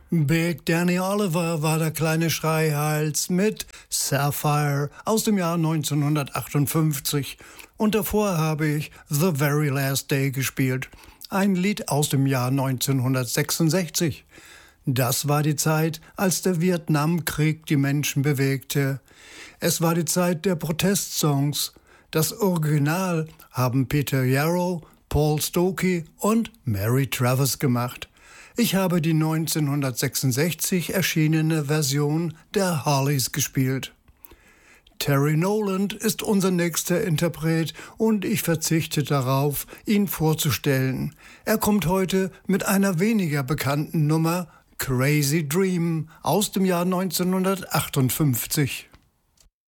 Big Danny Oliver war der kleine Schreihals mit Sapphire aus dem Jahr 1958. Und davor habe ich The Very Last Day gespielt, ein Lied aus dem Jahr 1966. Das war die Zeit, als der Vietnamkrieg die Menschen bewegte. Es war die Zeit der Protestsongs. Das Original haben Peter Yarrow, Paul Stokey und Mary Travers gemacht. Ich habe die 1966 erschienene Version der Hollies gespielt. Terry Noland ist unser nächster Interpret und ich verzichte darauf, ihn vorzustellen. Er kommt heute mit einer weniger bekannten Nummer, Crazy Dream, aus dem Jahr 1958.